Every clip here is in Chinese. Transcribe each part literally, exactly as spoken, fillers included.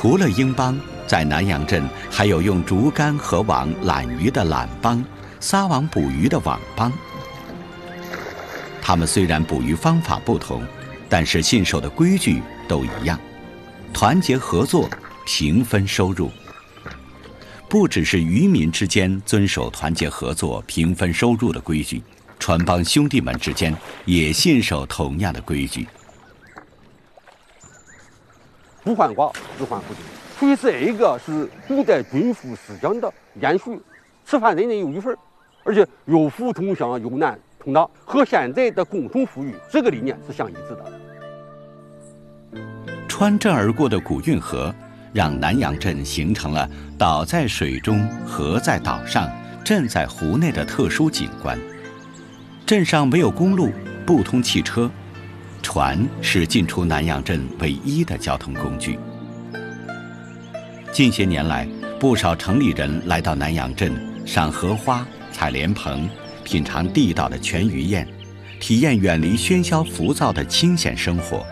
除了英邦，在南阳镇还有用竹竿和网揽鱼的揽帮，撒网捕鱼的网帮。他们虽然捕鱼方法不同，但是信守的规矩都一样：团结合作，平分收入。不只是渔民之间遵守团结合作、平分收入的规矩，船帮兄弟们之间也信守同样的规矩。 不患寡，只患不均。所以这个是古代军富思想的延续。吃饭人人有一份，而且有福同享，有难同当，和现在的共同富裕这个理念是相一致的。 穿镇而过的古运河，让南阳镇形成了岛在水中、河在岛上、镇在湖内的特殊景观。镇上没有公路，不通汽车，船是进出南阳镇唯一的交通工具。近些年来，不少城里人来到南阳镇赏荷花、采莲蓬，品尝地道的全鱼宴，体验远离喧嚣浮躁的清闲生活。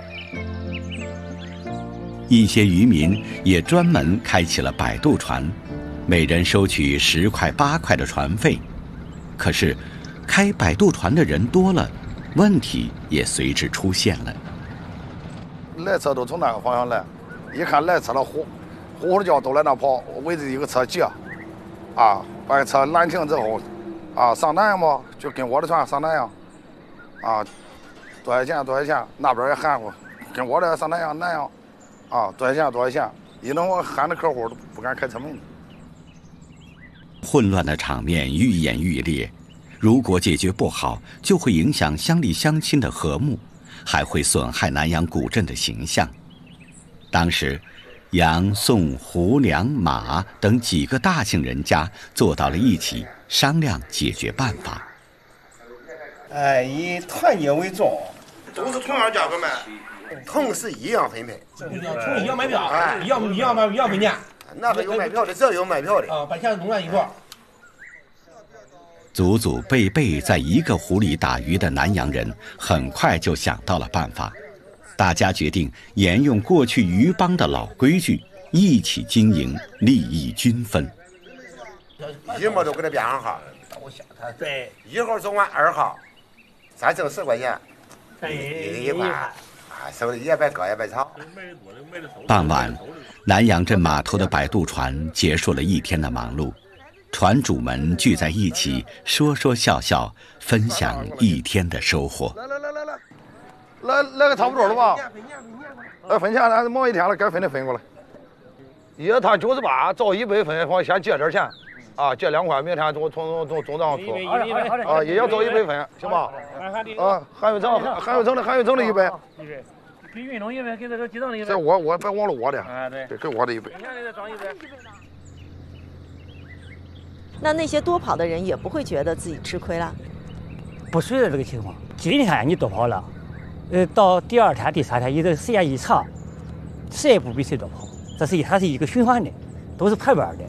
一些渔民也专门开起了摆渡船，每人收取十块八块的船费。可是，开摆渡船的人多了，问题也随之出现了。 来车都从那个方向来，一看来车了，呼呼呼叫都来那跑，围着一个车挤，啊，把车拦停之后，啊，上南阳嘛，就跟我的船上南阳，啊，多少钱多少钱，那边也喊过，跟我的上南阳南阳，啊，多少钱多少钱，一弄我喊的客户都不敢开车门。 混乱的场面愈演愈烈。如果解决不好，就会影响乡里乡亲的和睦，还会损害南阳古镇的形象。当时，杨、宋、胡、梁、马等几个大姓人家坐到了一起，商量解决办法。 哎，以团结为重， 都是同样价格卖， 同是一样分配， 从一样买票，一样一样买一样分钱。 那个有卖票的，这有卖票的啊，把钱弄在一块。 祖祖辈辈在一个湖里打鱼的南阳人，很快就想到了办法。大家决定沿用过去渔帮的老规矩，一起经营，利益均分。 一模都给他编上号，对，一号总管二号，咱挣十块钱，一一块，啊，收的也别割也别吵。 傍晚，南阳镇码头的摆渡船结束了一天的忙碌。船主们聚在一起，说说笑笑，分享一天的收获。 来来来来来，来来个差不多了吧？来分钱，咱忙一天了，该分的分过来。一趟九十八，照一百分，我先借点钱，啊，借两块，明天从从从总账出。啊，也要照一百分，行吧？啊，韩玉成，韩玉成的韩玉成的一百。 给运动一百，给这个记账的一百。 这我我别忘了我的。 啊，对， 给我的一百。 那那些多跑的人也不会觉得自己吃亏了。 不随着这个情况，今天你多跑了，呃，到第二天、第三天，你这时间一长，谁也不比谁多跑，这是它是一个循环的，都是排班的。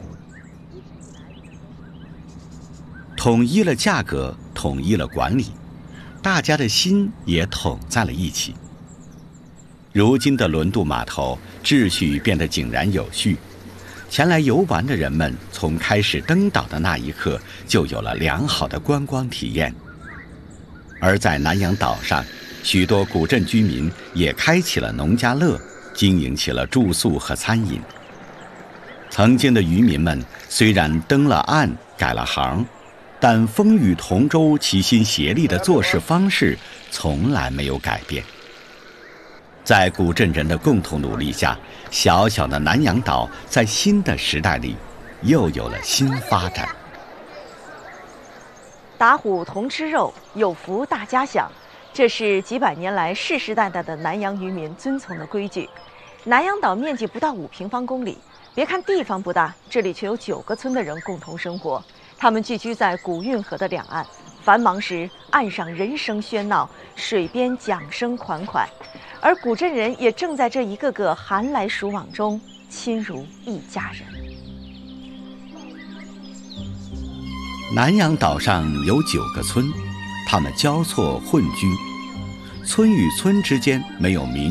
统一了价格，统一了管理，大家的心也统在了一起。如今的轮渡码头秩序变得井然有序。前来游玩的人们从开始登岛的那一刻就有了良好的观光体验。而在南阳岛上，许多古镇居民也开启了农家乐，经营起了住宿和餐饮。曾经的渔民们虽然登了岸改了行，但风雨同舟齐心协力的做事方式从来没有改变。在古镇人的共同努力下，小小的南阳岛在新的时代里又有了新发展。 打虎同吃肉，有福大家享，这是几百年来世世代代的南阳渔民遵从的规矩。南阳岛面积不到五平方公里，别看地方不大，这里却有九个村的人共同生活。他们聚居在古运河的两岸，繁忙时岸上人声喧闹，水边桨声款款，而古镇人也正在这一个个寒来暑往中亲如一家人。 南阳岛上有九个村，他们交错混居，村与村之间没有明